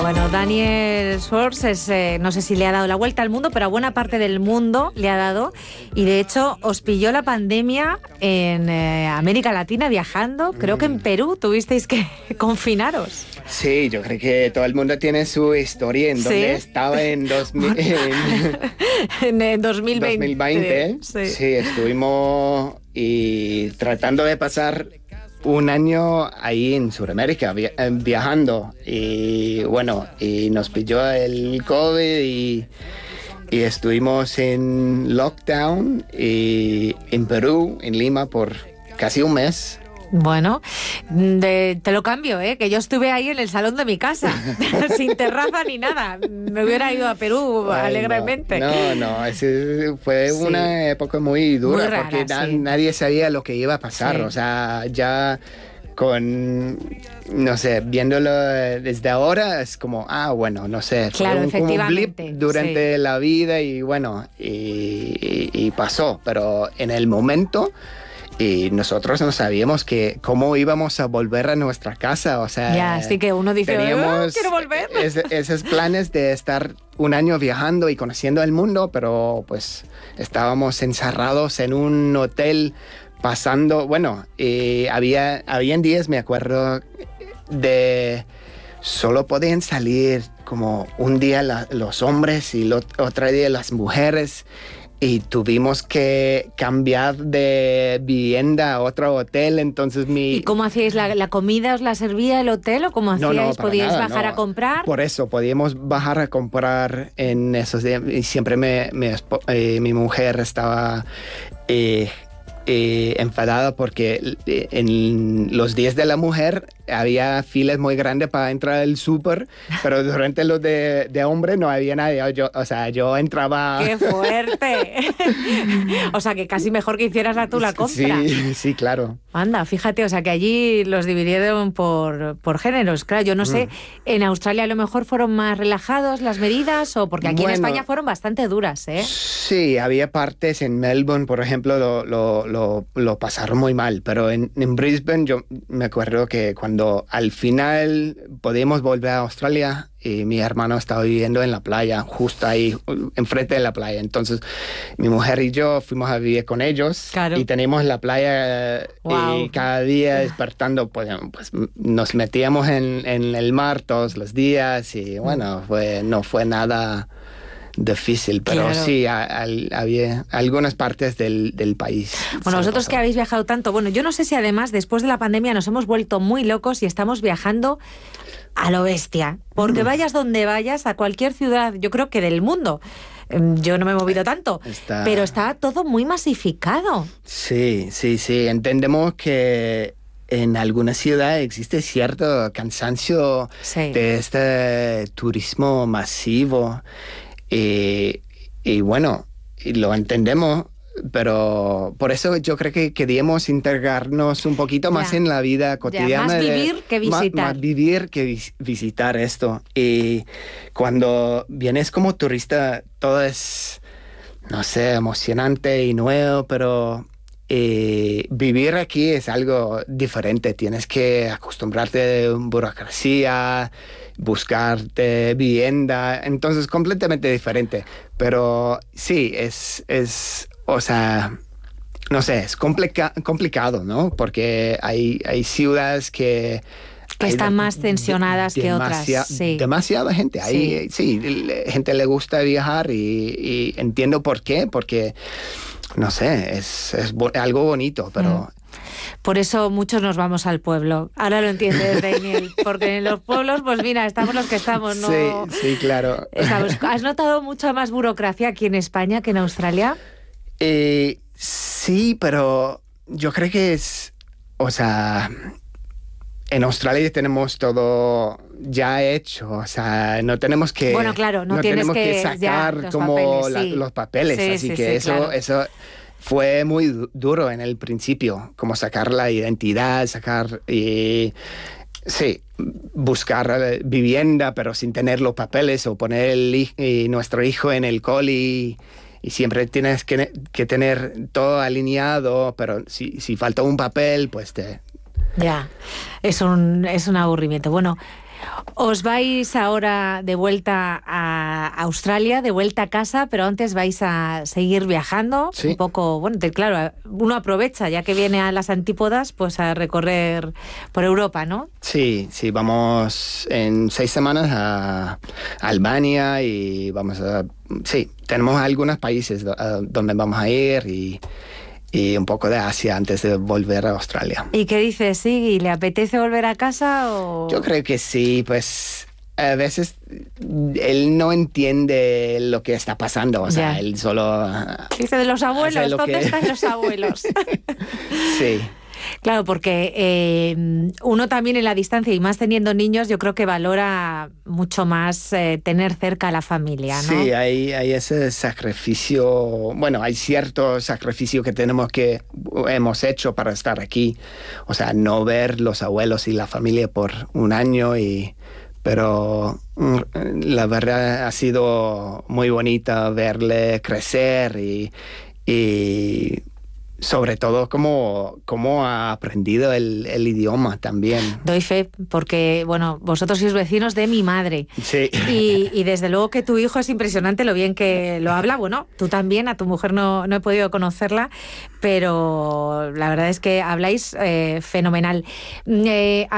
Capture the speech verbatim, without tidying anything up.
Bueno, Daniel Schwartz es, eh, no sé si le ha dado la vuelta al mundo, pero a buena parte del mundo le ha dado. Y de hecho, os pilló la pandemia en eh, América Latina viajando. Creo que en Perú tuvisteis que confinaros. Sí, yo creo que todo el mundo tiene su historia en donde ¿Sí? estaba en, dos mil, en, en dos mil veinte. dos mil veinte. Sí. sí, estuvimos y tratando de pasar un año ahí en Sudamérica via- viajando y bueno, y nos pilló el COVID y, y estuvimos en lockdown y en Perú, en Lima, por casi un mes. Bueno, de, te lo cambio, ¿eh? Que yo estuve ahí en el salón de mi casa, sin terraza ni nada. Me hubiera ido a Perú Ay, alegremente. No, no, no ese fue sí. una época muy dura muy rara, porque na- sí. nadie sabía lo que iba a pasar. Sí. O sea, ya con, no sé, viéndolo desde ahora es como, ah, bueno, no sé. Claro, fue un, efectivamente. Como un blip durante sí. la vida y bueno, y, y, y pasó. Pero en el momento... Y nosotros no sabíamos que cómo íbamos a volver a nuestra casa, o sea... Ya, así que uno dice, teníamos oh, quiero volver. Es, esos planes de estar un año viajando y conociendo el mundo, pero pues estábamos encerrados en un hotel pasando... Bueno, y había, había días, me acuerdo, de... Solo podían salir como un día la, los hombres y lo, otro día las mujeres... Y tuvimos que cambiar de vivienda a otro hotel, entonces mi... ¿Y cómo hacíais? ¿La, la comida os la servía el hotel o cómo hacíais? No, no, ¿Podíais nada, bajar no. a comprar? Por eso, podíamos bajar a comprar en esos días. Y siempre me, me, eh, mi mujer estaba... Eh, Eh, enfadada porque en los días de la mujer había filas muy grandes para entrar al súper, pero durante los de, de hombre no había nadie. Yo, o sea, yo entraba... ¡Qué fuerte! O sea, que casi mejor que hicieras la tú la compra. Sí, sí, claro. Anda, fíjate, o sea, que allí los dividieron por, por géneros. Claro, yo no sé, mm. en Australia a lo mejor fueron más relajados las medidas, o porque aquí bueno, en España fueron bastante duras, ¿eh? Sí, había partes en Melbourne, por ejemplo, lo... lo Lo, lo pasaron muy mal, pero en, en Brisbane yo me acuerdo que cuando al final podíamos volver a Australia y mi hermano estaba viviendo en la playa, justo ahí, enfrente de la playa. Entonces mi mujer y yo fuimos a vivir con ellos claro. y teníamos la playa wow. y cada día despertando, pues, pues nos metíamos en, en el mar todos los días y bueno, fue, no fue nada... difícil, pero claro. sí, a, a, había algunas partes del, del país. Bueno, vosotros que habéis viajado tanto, bueno, yo no sé si además después de la pandemia nos hemos vuelto muy locos y estamos viajando a lo bestia, porque mm. vayas donde vayas, a cualquier ciudad, yo creo que del mundo, yo no me he movido tanto, está... pero está todo muy masificado. Sí, sí, sí, entendemos que en alguna ciudad existe cierto cansancio sí. de este turismo masivo. Y, y bueno, y lo entendemos, pero por eso yo creo que queríamos integrarnos un poquito ya. más en la vida cotidiana. Ya, más vivir de, que visitar. Más, más vivir que vis, visitar esto. Y cuando vienes como turista, todo es, no sé, emocionante y nuevo, pero... Eh, vivir aquí es algo diferente. Tienes que acostumbrarte a burocracia, buscarte vivienda, entonces completamente diferente. Pero sí, es, es o sea, no sé, es complica- complicado, ¿no? Porque hay, hay ciudades que... Que están de, más tensionadas de, que demasia- otras. Sí. Demasiada gente. Hay, sí, sí gente le gusta viajar y, y entiendo por qué, porque... No sé, es, es bo- algo bonito, pero... Por eso muchos nos vamos al pueblo. Ahora lo entiendes, Daniel, porque en los pueblos, pues mira, estamos los que estamos, ¿no? Sí, sí, claro. Estamos. ¿Has notado mucha más burocracia aquí en España que en Australia? Eh, sí, pero yo creo que es... O sea... En Australia tenemos todo ya hecho, o sea, no tenemos que... Bueno, claro, no, no tienes tenemos que, que sacar ya, los como papeles, la, sí. los papeles, sí, así sí, que sí, eso, claro. eso fue muy du- duro en el principio, como sacar la identidad, sacar... Y, sí, buscar vivienda, pero sin tener los papeles, o poner el, y nuestro hijo en el coli... Y siempre tienes que, que tener todo alineado, pero si, si falta un papel, pues te... Ya, es un, es un aburrimiento. Bueno, Os vais ahora de vuelta a Australia, de vuelta a casa, pero antes vais a seguir viajando. Sí. Un poco, bueno, te, claro, uno aprovecha, ya que viene a las antípodas, pues a recorrer por Europa, ¿no? Sí, sí, vamos en seis semanas a Albania y vamos a... Sí, tenemos algunos países donde vamos a ir y... y un poco de Asia antes de volver a Australia. ¿Y qué dices? ¿Sí? ¿Le apetece volver a casa o...? Yo creo que sí, pues a veces él no entiende lo que está pasando, o sea, Ya. él solo... Dice de los abuelos, lo ¿dónde que... están los abuelos? Sí. Claro, porque eh, uno también en la distancia y más teniendo niños, yo creo que valora mucho más eh, tener cerca a la familia, ¿no? Sí, hay, hay ese sacrificio, bueno, hay cierto sacrificio que tenemos que, hemos hecho para estar aquí, o sea, no ver los abuelos y la familia por un año, y, pero la verdad ha sido muy bonita verle crecer y... y sobre todo cómo, cómo ha aprendido el, el idioma también. Doy fe, porque, bueno, vosotros sois vecinos de mi madre. Sí. Y, y desde luego que tu hijo es impresionante lo bien que lo habla. Bueno, tú también, a tu mujer no, no he podido conocerla, pero la verdad es que habláis eh, fenomenal. Eh,